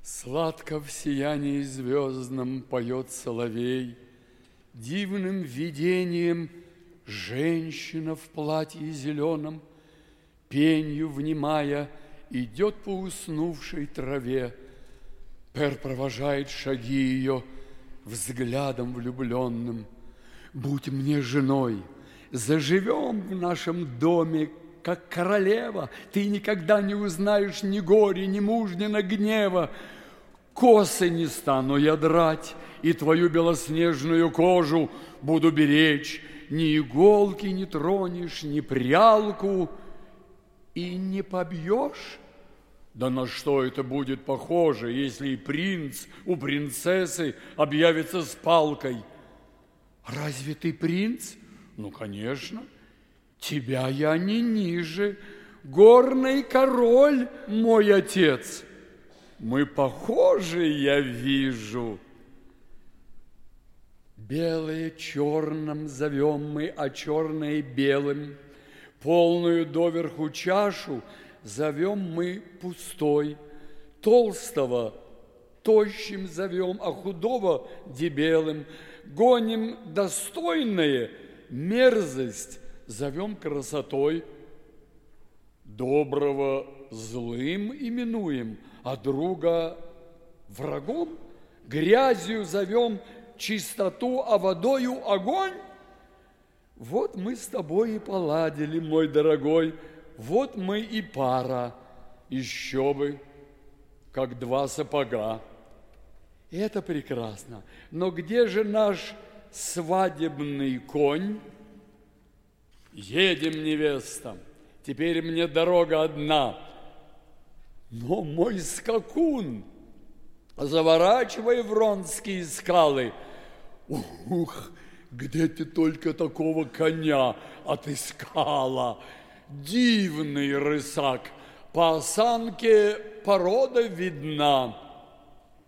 Сладко в сиянии звездном поет соловей, дивным видением женщина в платье зеленом, пенью внимая, идет по уснувшей траве. Пер провожает шаги ее взглядом влюбленным. Будь мне женой, заживем в нашем доме, как королева. Ты никогда не узнаешь ни горя, ни мужнина гнева. Косы не стану я драть, и твою белоснежную кожу буду беречь. Ни иголки не тронешь, ни прялку, и не побьешь. Да на что это будет похоже, если и принц у принцессы объявится с палкой? Разве ты принц? Ну, конечно. Тебя я не ниже. Горный король мой отец. Мы похожи, я вижу. Белое черным зовем мы, а черное белым. Полную доверху чашу зовем мы пустой. Толстого тощим зовем, а худого дебелым. Гоним достойное, мерзость зовем красотой. Доброго злым именуем, а друга врагом. Грязью зовем чистоту, а водою огонь. Вот мы с тобой и поладили, мой дорогой, вот мы и пара, еще бы, как два сапога. Это прекрасно. Но где же наш свадебный конь? Едем, невеста, теперь мне дорога одна. Но мой скакун, заворачивай в Ронские скалы. Ух, где ты только такого коня отыскала? Дивный рысак, по осанке порода видна.